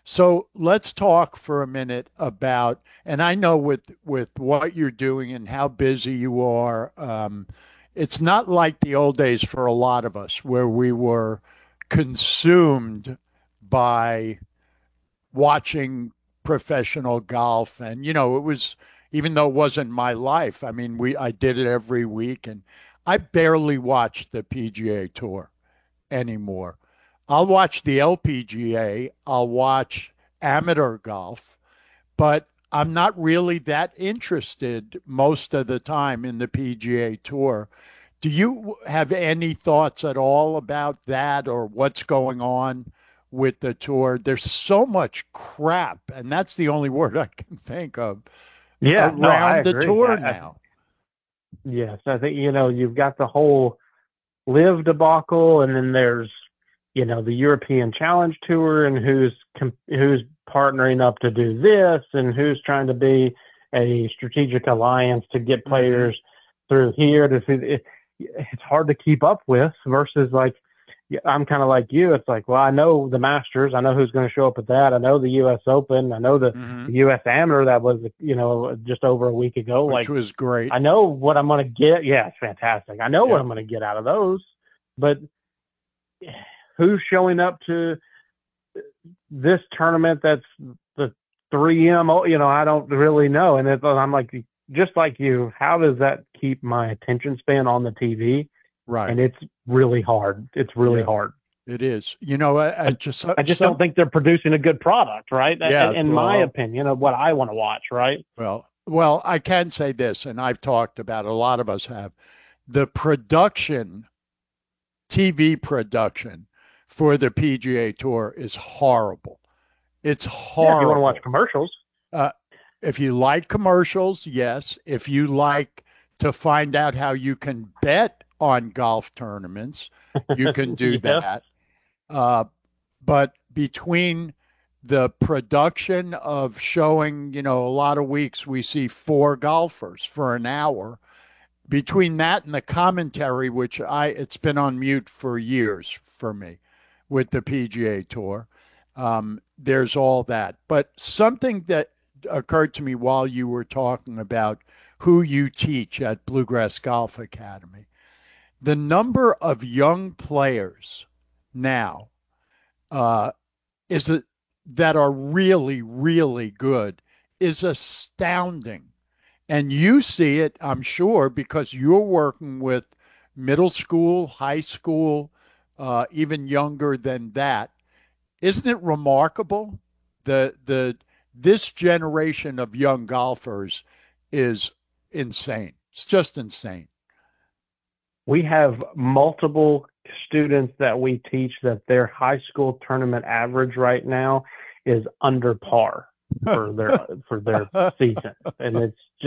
So let's talk for a minute about, and I know with what you're doing and how busy you are, it's not like the old days for a lot of us where we were consumed by watching professional golf. And it was, even though it wasn't my life, I mean, we I did it every week, and I barely watch the PGA Tour anymore. I'll watch the LPGA, I'll watch amateur golf, but I'm not really that interested most of the time in the PGA Tour. Do you have any thoughts at all about that or what's going on with the tour? There's so much crap, and that's the only word I can think of Yeah, no, I around the agree. tour now. Yes, I think you've got the whole live debacle, and then there's the European Challenge Tour, and who's partnering up to do this, and who's trying to be a strategic alliance to get Hmm. players through here. It's hard to keep up with versus like I'm kind of like you. It's like, well, I know the Masters. I know who's going to show up at that. I know the U.S. Open. I know Hmm. the U.S. Amateur that was, just over a week ago. Which Like, was great. I know what I'm going to get. Yeah, it's fantastic. I know what Yeah. I'm going to get out of those. But who's showing up to this tournament that's the 3M? I don't really know. And I'm like, just like you, how does that keep my attention span on the TV? Right. And it's really hard. It's really Yeah, hard. it is. I I, just I just don't some think they're producing a good product, right? yeah, In my opinion of what I want to watch, right? I can say this, and I've talked about a lot of us have the TV production for the PGA Tour is horrible. It's Yeah, if you want to watch horrible. commercials. Uh, if you like commercials, yes. If you like to find out how you can bet on golf tournaments, you can do Yes. that. Uh, but between the production of showing, a lot of weeks we see four golfers for an hour, between that and the commentary, which it's been on mute for years for me with the PGA Tour. There's all that. But something that occurred to me while you were talking about who you teach at Bluegrass Golf Academy, the number of young players now uh, is it that are really, really good is astounding. And you see it, I'm sure, because you're working with middle school, high school, even younger than that. Isn't it remarkable? The This generation of young golfers is insane. It's just insane. We have multiple students that we teach that their high school tournament average right now is under par for their season, and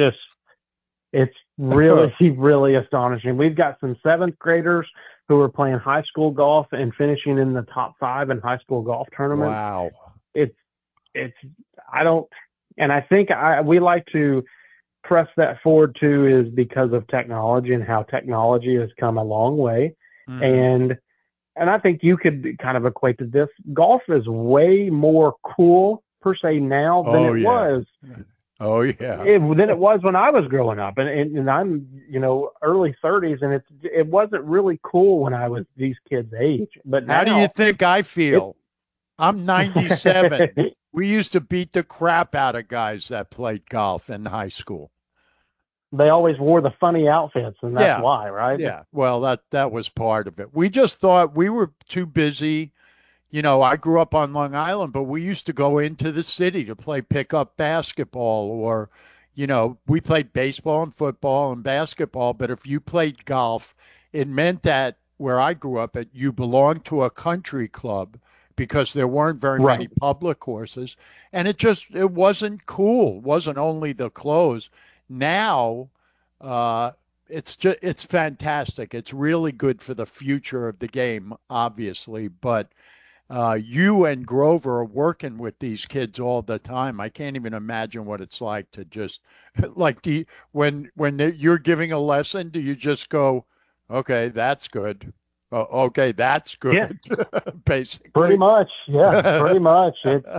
it's really really astonishing. We've got some seventh graders who are playing high school golf and finishing in the top five in high school golf tournaments. Wow. It's it's I don't, and I think we like to press that forward too is because of technology and how technology has come a long way. Hmm. And I think you could kind of equate to this. Golf is way more cool per se now than Oh it yeah. was Oh yeah. than it was when I was growing up. And I'm early 30s, and it wasn't really cool when I was these kids' age. But How do you now think I it's feel? I'm 97. We used to beat the crap out of guys that played golf in high school. they always wore the funny outfits, and that's Yeah. why, right? Yeah. Well, that was part of it. We just thought we were too busy. I grew up on Long Island, but we used to go into the city to play pickup basketball or, we played baseball and football and basketball. But if you played golf, it meant that where I grew up at, you belonged to a country club because there weren't very many Right. public courses. And it wasn't cool. It wasn't only the clothes. Now, uh, it's fantastic. It's really good for the future of the game, obviously, but you and Grover are working with these kids all the time. I can't even imagine what it's like to just like you're giving a lesson, do you just go, okay, that's good. Oh, okay, that's Yeah. good, Pretty basically. much. Yeah. Pretty much. It